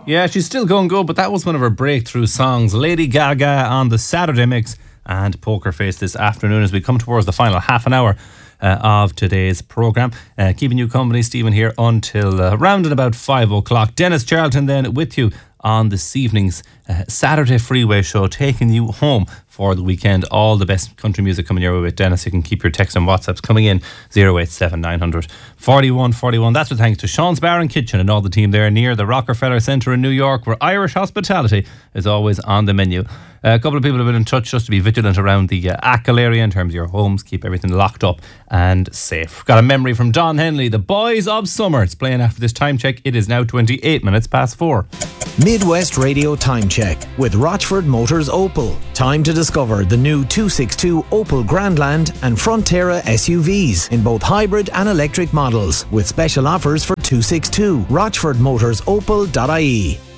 Yeah, she's still going good, but that was one of her breakthrough songs. Lady Gaga on the Saturday Mix and Poker Face this afternoon as we come towards the final half an hour of today's programme. Keeping you company, Stephen here until around and about 5 o'clock. Dennis Charlton then with you on this evening's Saturday Freeway Show, taking you home for the weekend. All the best country music coming your way with Dennis. You can keep your texts and WhatsApps coming in 087 900 41 41. That's with thanks to Sean's Bar and Kitchen and all the team there near the Rockefeller Centre in New York, where Irish hospitality is always on the menu. A couple of people have been in touch just to be vigilant around the Achill area in terms of your homes. Keep everything locked up and safe. Got a memory from Don Henley, The Boys of Summer. It's playing after this time check. It is now 28 minutes past 4. Midwest Radio Time Check with Rochford Motors Opel. Time to discover the new 262 Opel Grandland and Frontera SUVs in both hybrid and electric models with special offers for 262. RochfordMotorsOpel.ie.